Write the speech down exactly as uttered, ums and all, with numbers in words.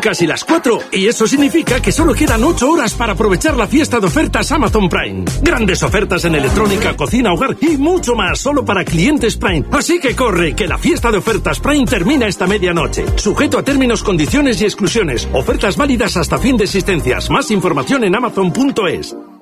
casi las cuatro y eso significa que solo quedan ocho horas para aprovechar la fiesta de ofertas Amazon Prime. Grandes ofertas en electrónica, cocina, hogar y mucho más solo para clientes Prime. Así que corre, que la fiesta de ofertas Prime termina esta medianoche. Sujeto a términos, condiciones y exclusiones. Ofertas válidas hasta fin de existencias. Más información en amazon punto es.